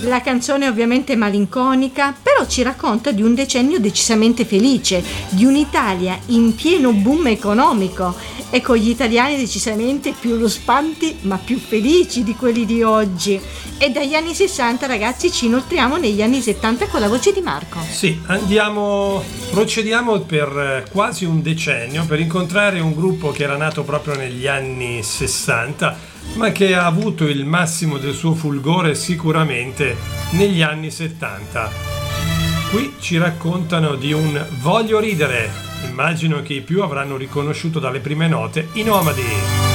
La canzone è ovviamente malinconica, però ci racconta di un decennio decisamente felice, di un'Italia in pieno boom economico e con gli italiani decisamente più ruspanti ma più felici di quelli di oggi. E dagli anni 60, ragazzi, ci inoltriamo negli anni 70 con la voce di Marco. Sì, procediamo per quasi un decennio per incontrare un gruppo che era nato proprio negli anni 60, ma che ha avuto il massimo del suo fulgore sicuramente negli anni 70. Qui ci raccontano di un Voglio ridere. Immagino che i più avranno riconosciuto dalle prime note i Nomadi.